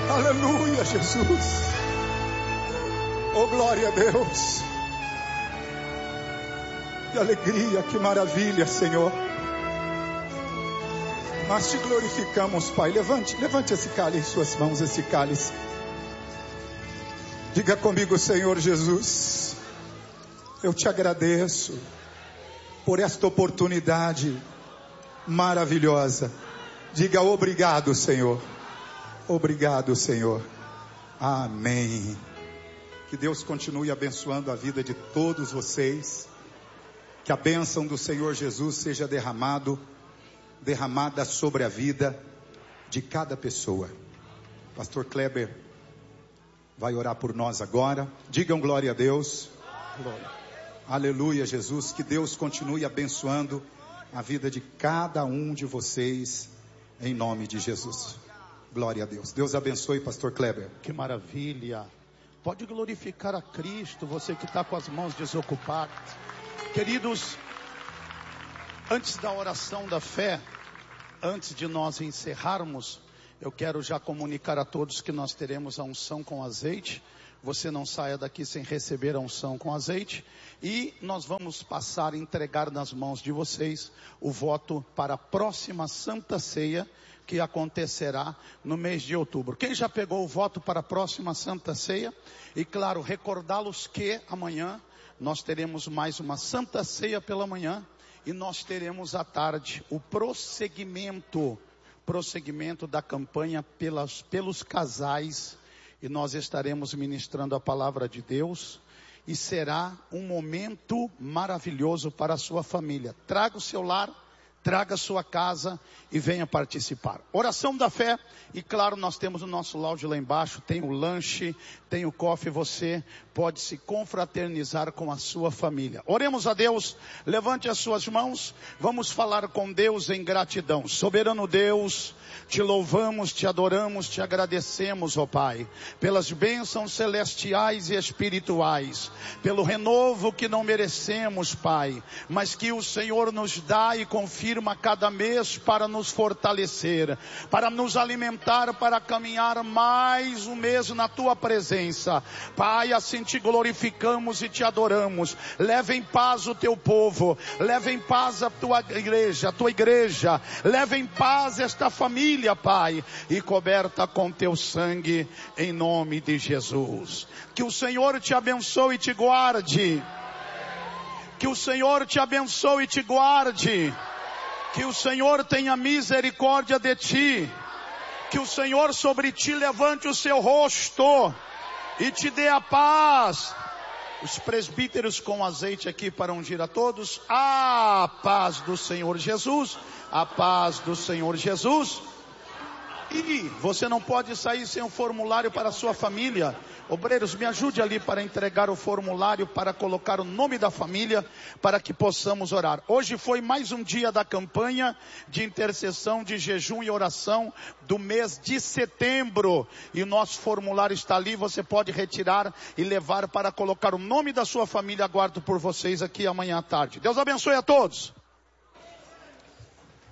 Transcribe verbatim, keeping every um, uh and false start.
Aleluia, Jesus. Oh, glória a Deus. Que alegria, que maravilha, Senhor. Nós te glorificamos, Pai. Levante, levante esse cálice em suas mãos, esse cálice. Diga comigo, Senhor Jesus, eu te agradeço por esta oportunidade maravilhosa. Diga obrigado, Senhor. Obrigado, Senhor. Amém. Que Deus continue abençoando a vida de todos vocês. Que a bênção do Senhor Jesus seja derramado, derramada sobre a vida de cada pessoa. Pastor Kleber vai orar por nós agora. Digam glória a Deus. Glória. Aleluia, Jesus. Que Deus continue abençoando a vida de cada um de vocês, em nome de Jesus. Glória a Deus. Deus abençoe, Pastor Kleber. Que maravilha. Pode glorificar a Cristo, você que está com as mãos desocupadas. Queridos, antes da oração da fé, antes de nós encerrarmos, eu quero já comunicar a todos que nós teremos a unção com azeite. Você não saia daqui sem receber a unção com azeite. E nós vamos passar a entregar nas mãos de vocês o voto para a próxima Santa Ceia, que acontecerá no mês de outubro. Quem já pegou o voto para a próxima Santa Ceia? E claro, recordá-los que amanhã nós teremos mais uma Santa Ceia pela manhã. E nós teremos à tarde o prosseguimento, prosseguimento da campanha pelas, pelos casais. E nós estaremos ministrando a palavra de Deus. E será um momento maravilhoso para a sua família. Traga o seu lar, traga a sua casa e venha participar. Oração da fé. E claro, nós temos o nosso lounge lá embaixo. Tem o lanche, tem o coffee. Você pode se confraternizar com a sua família. Oremos a Deus. Levante as suas mãos. Vamos falar com Deus em gratidão. Soberano Deus, te louvamos, te adoramos, te agradecemos, ó Pai, pelas bênçãos celestiais e espirituais, pelo renovo que não merecemos, Pai, mas que o Senhor nos dá e confirma cada mês para nos fortalecer, para nos alimentar, para caminhar mais um mês na Tua presença. Pai, assim te glorificamos e te adoramos. Leva em paz o Teu povo, leva em paz a Tua igreja, a Tua igreja, leva em paz esta família, Pai, e coberta com Teu sangue, em nome de Jesus. Que o Senhor te abençoe e te guarde. Que o Senhor te abençoe e te guarde. Que o Senhor tenha misericórdia de ti. Que o Senhor sobre ti levante o seu rosto e te dê a paz. Os presbíteros com azeite aqui para ungir a todos. A paz do Senhor Jesus. A paz do Senhor Jesus. E você não pode sair sem um formulário para a sua família. Obreiros, me ajude ali para entregar o formulário, para colocar o nome da família, para que possamos orar. Hoje foi mais um dia da campanha de intercessão, de jejum e oração do mês de setembro. E o nosso formulário está ali, você pode retirar e levar para colocar o nome da sua família. Aguardo por vocês aqui amanhã à tarde. Deus abençoe a todos.